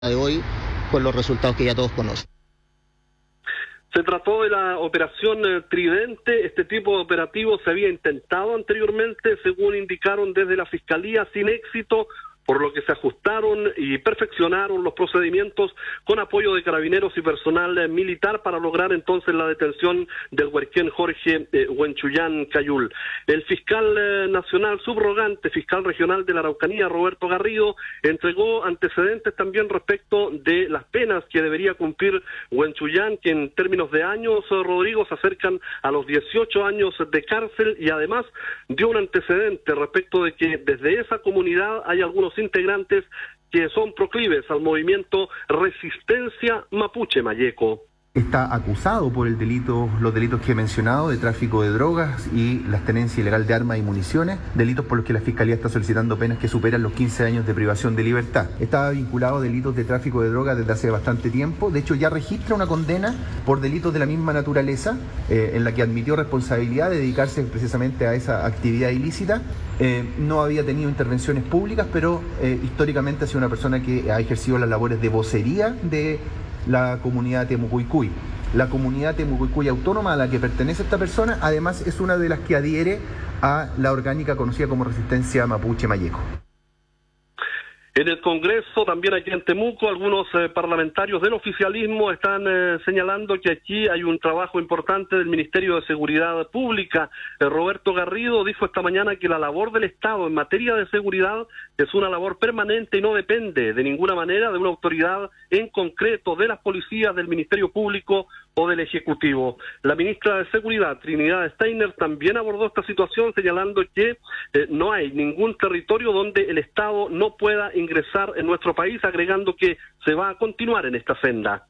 de hoy con los resultados que ya todos conocen. Se trató de la operación Tridente. Este tipo de operativo se había intentado anteriormente, según indicaron desde la Fiscalía, sin éxito, por lo que se ajustaron y perfeccionaron los procedimientos con apoyo de carabineros y personal militar para lograr entonces la detención del huerquén Jorge Huenchuyán Cayul. El fiscal nacional subrogante, fiscal regional de la Araucanía, Roberto Garrido, entregó antecedentes también respecto de las penas que debería cumplir Huenchuyán, que en términos de años, Rodrigo, se acercan a los 18 años de cárcel, y además dio un antecedente respecto de que desde esa comunidad hay algunos integrantes que son proclives al movimiento Resistencia Mapuche Mayeco. Está acusado por los delitos que he mencionado, de tráfico de drogas y la tenencia ilegal de armas y municiones, delitos por los que la Fiscalía está solicitando penas que superan los 15 años de privación de libertad. Estaba vinculado a delitos de tráfico de drogas desde hace bastante tiempo. De hecho, ya registra una condena por delitos de la misma naturaleza, en la que admitió responsabilidad de dedicarse precisamente a esa actividad ilícita. No había tenido intervenciones públicas, pero históricamente ha sido una persona que ha ejercido las labores de vocería de la comunidad Temucuicui. La comunidad Temucuicui autónoma a la que pertenece esta persona, además, es una de las que adhiere a la orgánica conocida como Resistencia Mapuche Mayeco. En el Congreso, también aquí en Temuco, algunos parlamentarios del oficialismo están señalando que aquí hay un trabajo importante del Ministerio de Seguridad Pública. Roberto Garrido dijo esta mañana que la labor del Estado en materia de seguridad es una labor permanente y no depende de ninguna manera de una autoridad en concreto, de las policías, del Ministerio Público o del Ejecutivo. La ministra de Seguridad, Trinidad Steiner, también abordó esta situación señalando que no hay ningún territorio donde el Estado no pueda ingresar en nuestro país, agregando que se va a continuar en esta senda.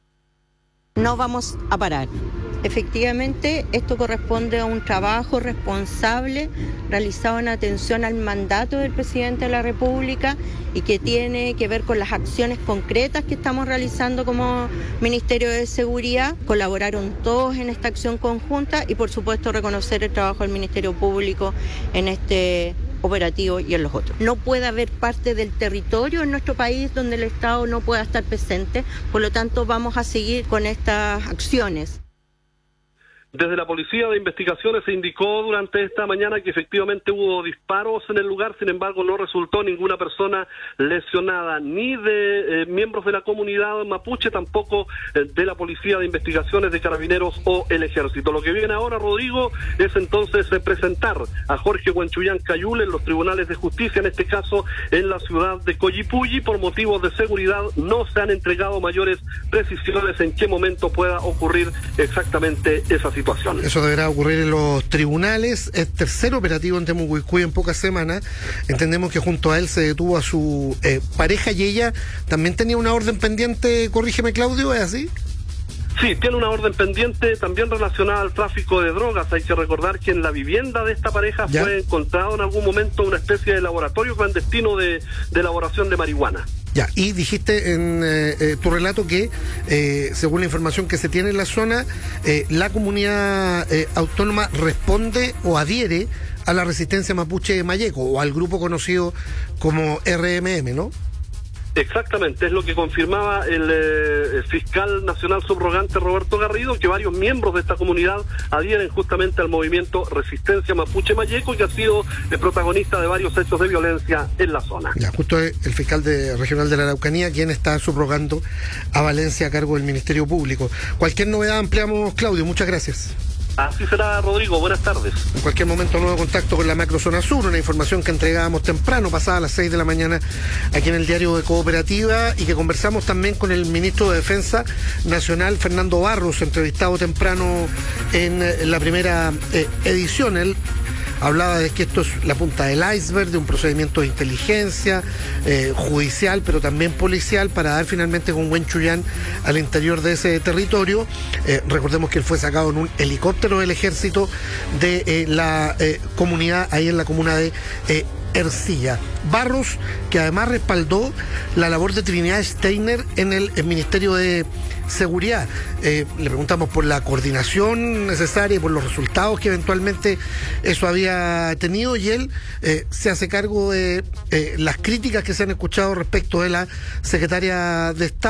No vamos a parar. Efectivamente, esto corresponde a un trabajo responsable realizado en atención al mandato del presidente de la República y que tiene que ver con las acciones concretas que estamos realizando como Ministerio de Seguridad. Colaboraron todos en esta acción conjunta y, por supuesto, reconocer el trabajo del Ministerio Público en este operativo y en los otros. No puede haber parte del territorio en nuestro país donde el Estado no pueda estar presente, por lo tanto vamos a seguir con estas acciones. Desde la Policía de Investigaciones se indicó durante esta mañana que efectivamente hubo disparos en el lugar, sin embargo no resultó ninguna persona lesionada, ni de miembros de la comunidad mapuche, tampoco de la Policía de Investigaciones de Carabineros o el Ejército. Lo que viene ahora, Rodrigo, es entonces presentar a Jorge Huenchuyán Cayul en los tribunales de justicia, en este caso en la ciudad de Collipulli. Por motivos de seguridad no se han entregado mayores precisiones en qué momento pueda ocurrir exactamente esa situación. Eso deberá ocurrir en los tribunales. Es tercer operativo en Temucuicui en pocas semanas. Entendemos que junto a él se detuvo a su pareja y ella también tenía una orden pendiente, corrígeme Claudio, ¿es así? Sí, tiene una orden pendiente también relacionada al tráfico de drogas. Hay que recordar que en la vivienda de esta pareja fue encontrado en algún momento una especie de laboratorio clandestino de elaboración de marihuana. Ya, y dijiste en tu relato que, según la información que se tiene en la zona, la comunidad autónoma responde o adhiere a la Resistencia Mapuche Mayeco, o al grupo conocido como RMM, ¿no? Exactamente, es lo que confirmaba el fiscal nacional subrogante Roberto Garrido, que varios miembros de esta comunidad adhieren justamente al movimiento Resistencia Mapuche Mayeco, que ha sido el protagonista de varios hechos de violencia en la zona. Ya, justo el fiscal regional de la Araucanía, quien está subrogando a Valencia a cargo del Ministerio Público. Cualquier novedad ampliamos, Claudio, muchas gracias. Así será, Rodrigo, buenas tardes. En cualquier momento, nuevo contacto con la Macrozona Sur, una información que entregábamos temprano, pasada las 6 de la mañana, aquí en el diario de Cooperativa, y que conversamos también con el ministro de Defensa Nacional, Fernando Barros, entrevistado temprano en la primera edición. Él hablaba de que esto es la punta del iceberg de un procedimiento de inteligencia judicial, pero también policial, para dar finalmente con Huenchuyán al interior de ese territorio. Recordemos que él fue sacado en un helicóptero del ejército de la comunidad, ahí en la comuna de Ercilla. Barros, que además respaldó la labor de Trinidad Steiner en el Ministerio de Seguridad. Le preguntamos por la coordinación necesaria y por los resultados que eventualmente eso había tenido, y él se hace cargo de las críticas que se han escuchado respecto de la secretaria de Estado.